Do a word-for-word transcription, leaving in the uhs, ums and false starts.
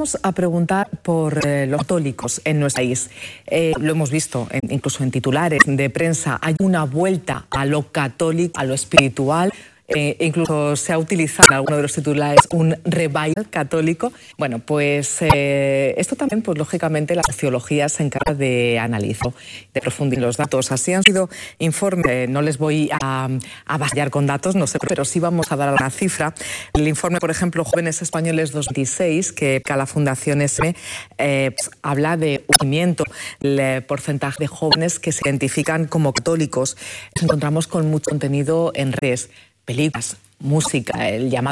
vamos a preguntar por eh, los católicos en nuestro país. Eh, lo hemos visto en, incluso en titulares de prensa. Hay una vuelta a lo católico, a lo espiritual. Eh, incluso se ha utilizado en alguno de los titulares un revival católico. Bueno, pues eh, esto también, pues lógicamente, la sociología se encarga de analizar, de profundizar los datos. Así han sido informes, eh, no les voy a, a vaciar con datos, no sé, pero sí vamos a dar una cifra. El informe, por ejemplo, Jóvenes Españoles dos mil veintiséis, que la Fundación E S M eh, pues, habla de un crecimiento, el porcentaje de jóvenes que se identifican como católicos. Nos encontramos con mucho contenido en redes, películas, música, el llamado